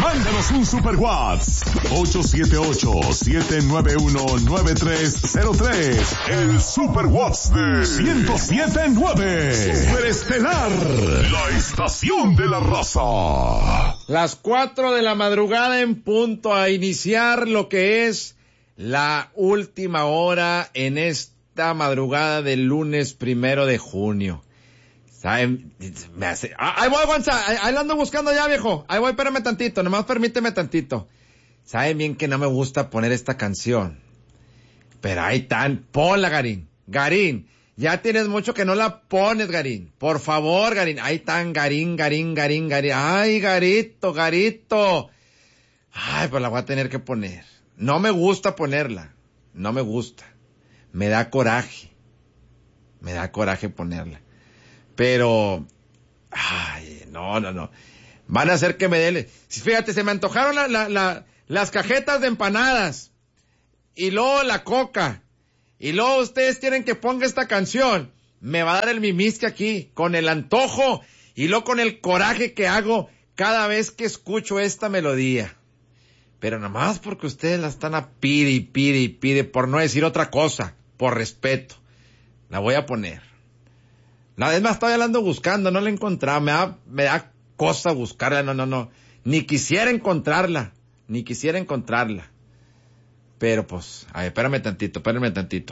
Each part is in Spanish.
Mándanos un super WhatsApp. 878-791-9303. El super WhatsApp de 107.9. Superestelar. La estación de la raza. Las 4 de la madrugada en punto a iniciar lo que es la última hora en esta madrugada del lunes 1 de junio. ¿Saben? Me hace... Ahí voy, Gonza, ahí lo ando buscando ya, viejo. Ahí voy, espérame tantito, nomás permíteme tantito. Saben bien que no me gusta poner esta canción. Pero ahí tan, ponla, Garín. Garín, ya tienes mucho que no la pones, Garín. Por favor, Garín. Ahí tan, Garín. Ay, Garito. Ay, pues la voy a tener que poner. No me gusta ponerla. No me gusta. Me da coraje ponerla. Pero, ay, no. Van a hacer que me dé... Fíjate, se me antojaron las cajetas de empanadas. Y luego la coca. Y luego ustedes quieren que ponga esta canción. Me va a dar el mimisque aquí, con el antojo. Y luego con el coraje que hago cada vez que escucho esta melodía. Pero nada más porque ustedes la están a pide, por no decir otra cosa, por respeto. La voy a poner. La vez más estoy hablando buscando, no la he encontrado, me da cosa buscarla, no. Ni quisiera encontrarla. Pero pues, a ver, espérame tantito.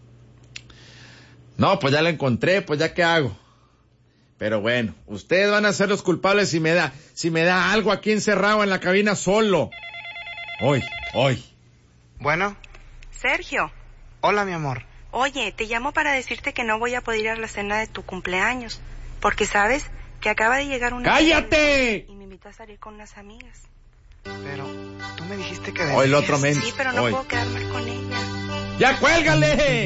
No, pues ya la encontré, pues ya qué hago. Pero bueno, ustedes van a ser los culpables si me da algo aquí encerrado en la cabina solo. Hoy. Bueno. Sergio. Hola, mi amor. Oye, te llamo para decirte que no voy a poder ir a la cena de tu cumpleaños, porque sabes que acaba de llegar una... ¡Cállate! Y me invitó a salir con unas amigas. Pero tú me dijiste que... Hoy el otro men. Sí, pero no puedo quedarme con ella. ¡Ya cuélgale!